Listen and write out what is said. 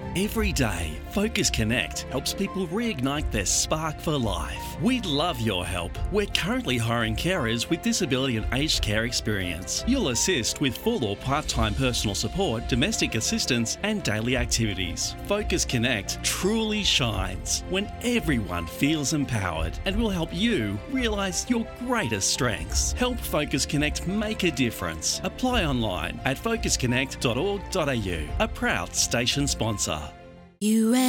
Every day, Focus Connect helps people reignite their spark for life. We'd love your help. We're currently hiring carers with disability and aged care experience. You'll assist with full or part-time personal support, domestic assistance and daily activities. Focus Connect truly shines when everyone feels empowered and will help you realise your greatest strengths. Help Focus Connect make a difference. Apply online at focusconnect.org.au. A proud station sponsor.